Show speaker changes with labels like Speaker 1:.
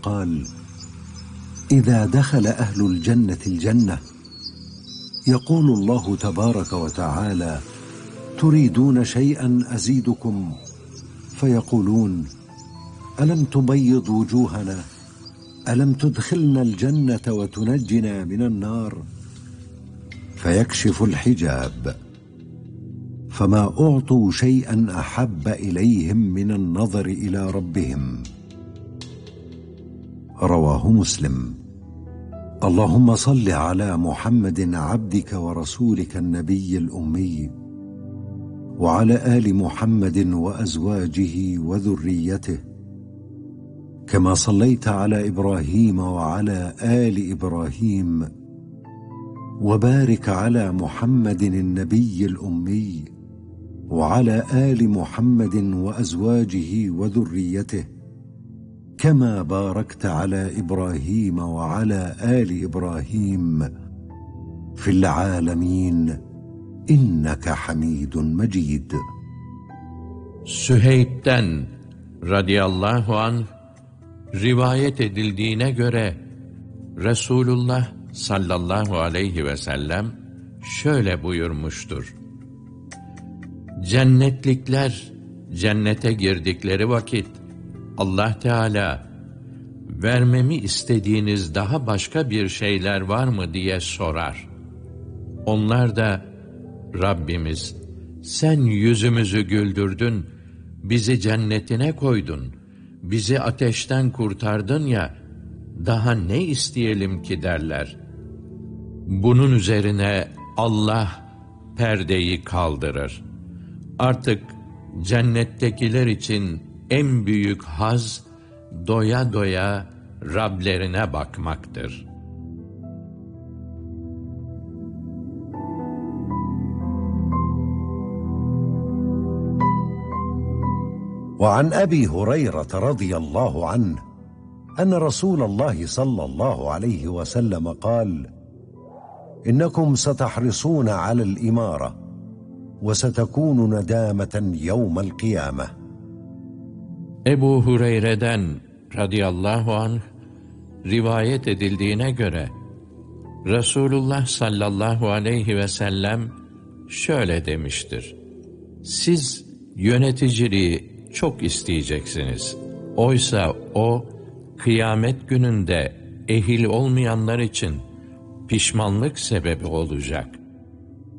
Speaker 1: قال: إذا دخل أهل الجنة الجنة يقول الله تبارك وتعالى: تريدون شيئا أزيدكم؟ فيقولون: ألم تبيض وجوهنا؟ ألم تدخلنا الجنة وتنجنا من النار؟ فيكشف الحجاب، فما أعطوا شيئا أحب إليهم من النظر إلى ربهم. رواه مسلم. اللهم صل على محمد عبدك ورسولك النبي الأمي، وعلى آل محمد وأزواجه وذريته، كما صليت على إبراهيم وعلى آل إبراهيم، وبارك على محمد النبي الأمي وعلى آل محمد وأزواجه وذريته، كما باركت على إبراهيم وعلى آل إبراهيم في العالمين إنك حميد مجيد.
Speaker 2: Süheyb'den radıyallahu anh rivayet edildiğine göre Resulullah sallallahu aleyhi ve sellem şöyle buyurmuştur: Cennetlikler cennete girdikleri vakit Allah Teala, vermemi istediğiniz daha başka bir şeyler var mı diye sorar. Onlar da, Rabbimiz, sen yüzümüzü güldürdün, bizi cennetine koydun, bizi ateşten kurtardın ya, daha ne isteyelim ki derler. Bunun üzerine Allah perdeyi kaldırır. Artık cennettekiler için en büyük haz, doya doya Rablerine bakmaktır.
Speaker 1: وعن أبي هريرة رضي الله عنه أن رسول الله صلى الله عليه وسلم قال: إنكم ستحرصون على الإمارة وستكون ندامة يوم القيامة.
Speaker 2: Ebu Hureyre'den radıyallahu anh rivayet edildiğine göre Resulullah sallallahu aleyhi ve sellem şöyle demiştir: Siz yöneticiliği çok isteyeceksiniz. Oysa o kıyamet gününde ehil olmayanlar için pişmanlık sebebi olacak.